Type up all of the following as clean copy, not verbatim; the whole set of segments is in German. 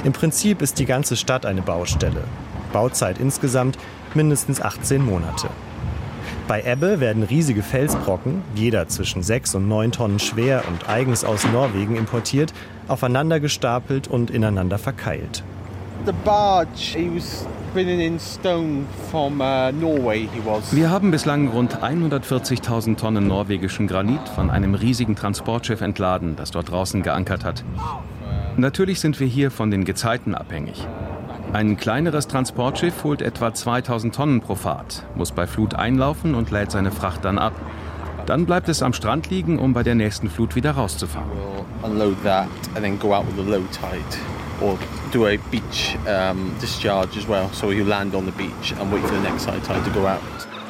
Im Prinzip ist die ganze Stadt eine Baustelle. Bauzeit insgesamt mindestens 18 Monate. Bei Ebbe werden riesige Felsbrocken, jeder zwischen 6 und 9 Tonnen schwer und eigens aus Norwegen importiert, aufeinander gestapelt und ineinander verkeilt. Wir haben bislang rund 140.000 Tonnen norwegischen Granit von einem riesigen Transportschiff entladen, das dort draußen geankert hat. Natürlich sind wir hier von den Gezeiten abhängig. Ein kleineres Transportschiff holt etwa 2.000 Tonnen pro Fahrt, muss bei Flut einlaufen und lädt seine Fracht dann ab. Dann bleibt es am Strand liegen, um bei der nächsten Flut wieder rauszufahren. Or do a beach discharge as well, so you land on the beach and wait for the next high tide to go out.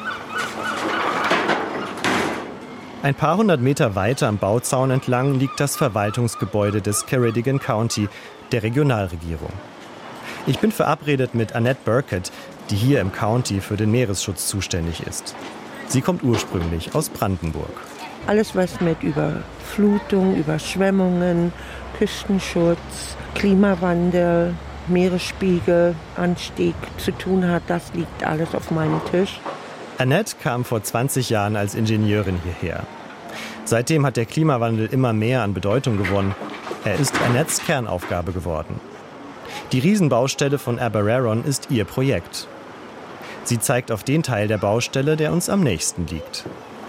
Ein paar hundert Meter weiter am Bauzaun entlang liegt das Verwaltungsgebäude des Ceredigion County, der Regionalregierung. Ich bin verabredet mit Annette Burkett, die hier im County für den Meeresschutz zuständig ist. Sie kommt ursprünglich aus Brandenburg. Alles, was mit Überflutung, Überschwemmungen, Küstenschutz, Klimawandel, Meeresspiegelanstieg zu tun hat, das liegt alles auf meinem Tisch. Annette kam vor 20 Jahren als Ingenieurin hierher. Seitdem hat der Klimawandel immer mehr an Bedeutung gewonnen. Er ist Annettes Kernaufgabe geworden. Die Riesenbaustelle von Aberarron ist ihr Projekt. Sie zeigt auf den Teil der Baustelle, der uns am nächsten liegt.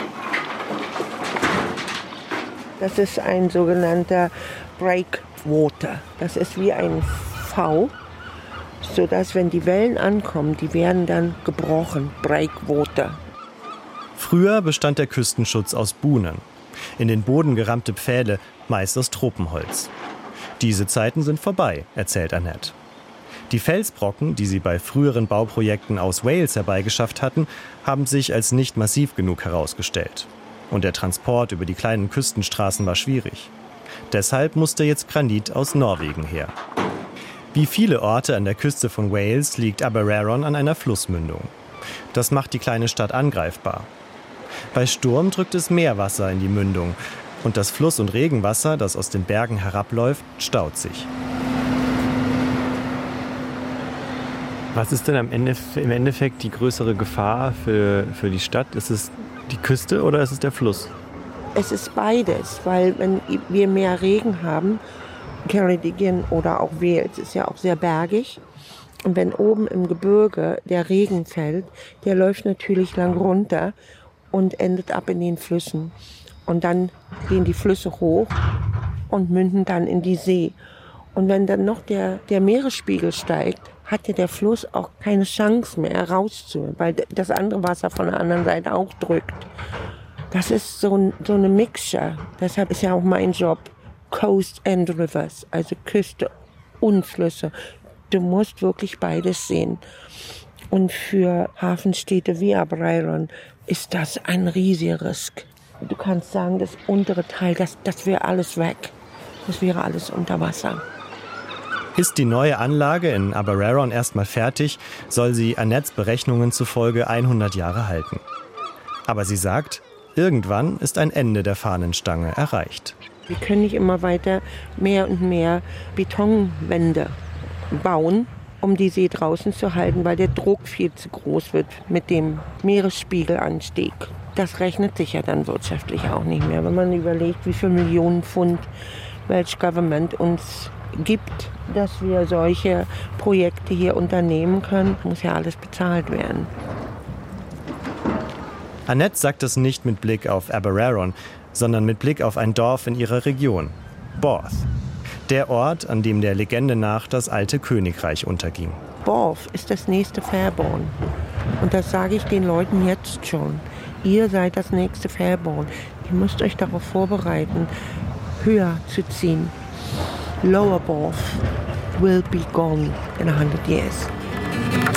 Das ist ein sogenannter Breakwater. Das ist wie ein V, sodass, wenn die Wellen ankommen, die werden dann gebrochen. Breakwater. Früher bestand der Küstenschutz aus Buhnen. In den Boden gerammte Pfähle, meist aus Tropenholz. Diese Zeiten sind vorbei, erzählt Annette. Die Felsbrocken, die sie bei früheren Bauprojekten aus Wales herbeigeschafft hatten, haben sich als nicht massiv genug herausgestellt. Und der Transport über die kleinen Küstenstraßen war schwierig. Deshalb musste jetzt Granit aus Norwegen her. Wie viele Orte an der Küste von Wales liegt Aberarron an einer Flussmündung. Das macht die kleine Stadt angreifbar. Bei Sturm drückt es Meerwasser in die Mündung und das Fluss- und Regenwasser, das aus den Bergen herabläuft, staut sich. Was ist denn im Endeffekt die größere Gefahr für die Stadt? Ist es die Küste oder ist es der Fluss? Es ist beides, weil wenn wir mehr Regen haben, Ceredigion oder auch Wales ist ja auch sehr bergig. Und wenn oben im Gebirge der Regen fällt, der läuft natürlich lang runter und endet ab in den Flüssen. Und dann gehen die Flüsse hoch und münden dann in die See. Und wenn dann noch der Meeresspiegel steigt, hat ja der Fluss auch keine Chance mehr rauszuholen, weil das andere Wasser von der anderen Seite auch drückt. Das ist so eine Mixture. Deshalb ist ja auch mein Job Coast and Rivers, also Küste und Flüsse. Du musst wirklich beides sehen. Und für Hafenstädte wie Aberarron ist das ein riesiger Risk. Du kannst sagen, das untere Teil, das wäre alles weg. Das wäre alles unter Wasser. Ist die neue Anlage in Aberarron erstmal fertig, soll sie Annettes Berechnungen zufolge 100 Jahre halten. Aber sie sagt, irgendwann ist ein Ende der Fahnenstange erreicht. Wir können nicht immer weiter mehr und mehr Betonwände bauen, um die See draußen zu halten, weil der Druck viel zu groß wird mit dem Meeresspiegelanstieg. Das rechnet sich ja dann wirtschaftlich auch nicht mehr, wenn man überlegt, wie viele Millionen Pfund Welsh Government uns gibt, dass wir solche Projekte hier unternehmen können, muss ja alles bezahlt werden. Annette sagt das nicht mit Blick auf Aberarron, sondern mit Blick auf ein Dorf in ihrer Region, Borth. Der Ort, an dem der Legende nach das alte Königreich unterging. Borth ist das nächste Fairborn. Und das sage ich den Leuten jetzt schon. Ihr seid das nächste Fairborn. Ihr müsst euch darauf vorbereiten, höher zu ziehen. Lower Borth will be gone in 100 years.